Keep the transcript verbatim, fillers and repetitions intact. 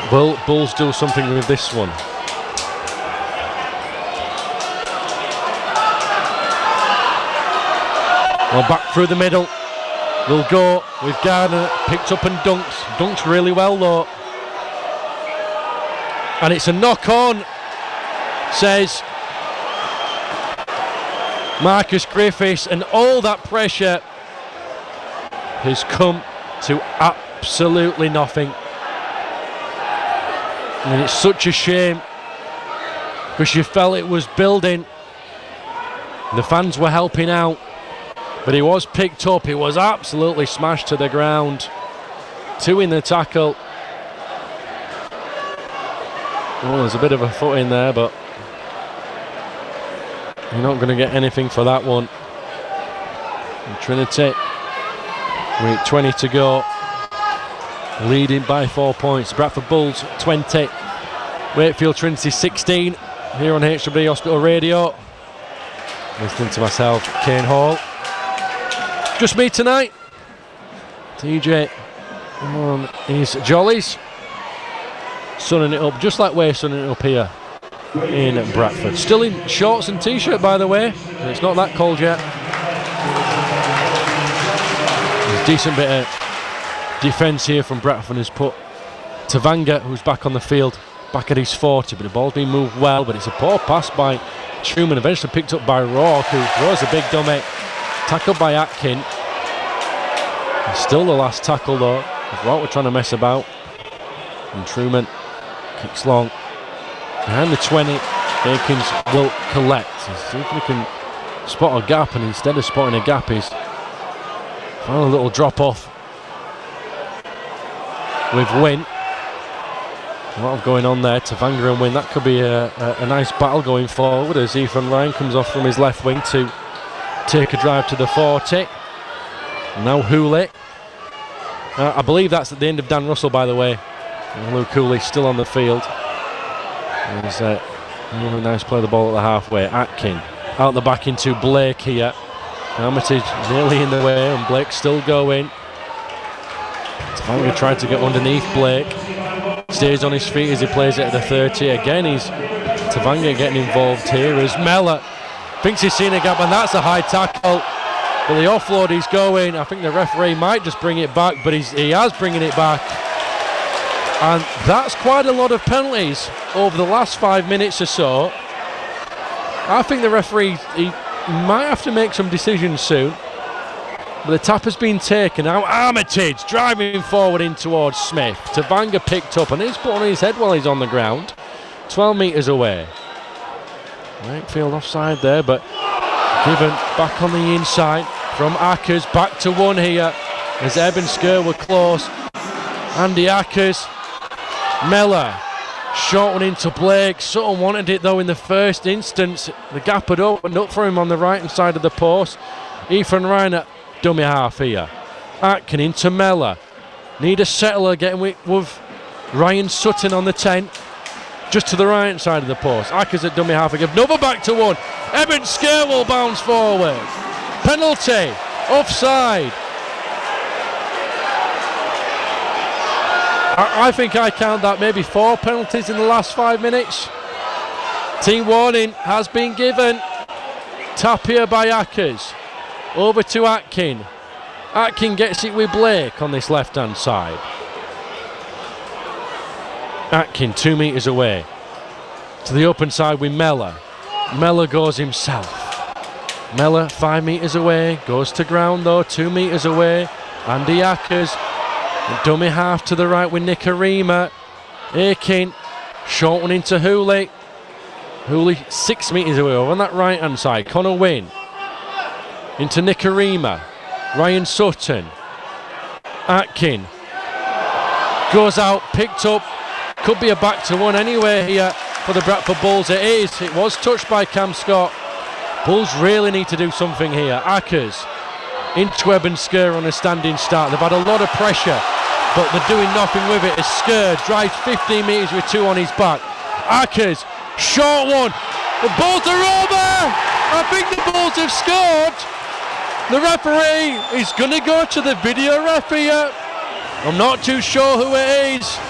Will Bulls do something with this one? Well, back through the middle. We'll go with Gardner, picked up and dunks. Dunks really well though. And it's a knock on, says Marcus Griffiths, and all that pressure has come to absolutely nothing. And it's such a shame because you felt it was building. The fans were helping out. But he was picked up, he was absolutely smashed to the ground. Two in the tackle. Oh, there's a bit of a foot in there, but you're not going to get anything for that one. And Trinity, with twenty to go, leading by four points. Bradford Bulls twenty, Wakefield Trinity sixteen. Here on H W D Hospital Radio. Listening to myself, Kane Hall. Just me tonight. T J on his jollies. Sunning it up, just like we're sunning it up here in Bradford. Still in shorts and t-shirt, by the way. It's not that cold yet. There's a decent bit of defence here from Bradford. Has put Tavanga, who's back on the field, back at his forty, but the ball's been moved well, but it's a poor pass by Truman, eventually picked up by Rourke, who throws a big dummy. Tackled by Atkin. Still the last tackle though. Rourke were trying to mess about. And Truman kicks long. Behind the twenty, Akins will collect. See if he can spot a gap, and instead of spotting a gap, he's found a little drop off with Wynn. A lot of going on there. Tavanga and Wynn. That could be a, a, a nice battle going forward as Ethan Ryan comes off from his left wing to take a drive to the forty. Now Hooley. Uh, I believe that's at the end of Dan Russell, by the way. And Luke Hooley still on the field. There's a really nice play of the ball at the halfway. Atkin out the back into Blake here. Armitage nearly in the way, and Blake still going. Tavanga tried to get underneath Blake. Stays on his feet as he plays it at the thirty. Again, he's Tavanga getting involved here as Mellor thinks he's seen a gap, and that's a high tackle. But the offload he's going. I think the referee might just bring it back, but he's, he has bringing it back. And that's quite a lot of penalties over the last five minutes or so. I think the referee he might have to make some decisions soon. But the tap has been taken. Now Armitage driving forward in towards Smith. Tavanga picked up, and he's put on his head while he's on the ground. twelve metres away. Wakefield offside there, but given back on the inside from Ackers. Back to one here as Eben Sker were close. Andy Ackers. Mellor. Short one into Blake. Sutton wanted it though in the first instance. The gap had opened up for him on the right hand side of the post. Ethan Ryan at dummy half here. Atkin into Mellor. Need a settler getting with, with Ryan Sutton on the ten. Just to the right hand side of the post. Ackers at dummy half again. Another back to one. Eben Sker will bounce forward. Penalty. Offside. I, I think I count that maybe four penalties in the last five minutes. Team warning has been given. Tap here by Ackers. Over to Atkin. Atkin gets it with Blake on this left hand side. Atkin two metres away. To the open side with Mellor. Mellor goes himself. Mellor five metres away. Goes to ground though, two metres away. Andy Ackers. Dummy half to the right with Nikarima. Akin. Short one into Hooley. Hooley six metres away over on that right hand side. Connor Wynn. Into Nikarima. Ryan Sutton. Atkin. Goes out, picked up. Could be a back to one anyway here for the Bradford Bulls. It is. It was touched by Cam Scott. Bulls really need to do something here. Ackers into Eben Sker on a standing start. They've had a lot of pressure, but they're doing nothing with it as Sker drives fifteen metres with two on his back. Ackers, short one. The Bulls are over. I think the Bulls have scored. The referee is going to go to the video ref here. I'm not too sure who it is.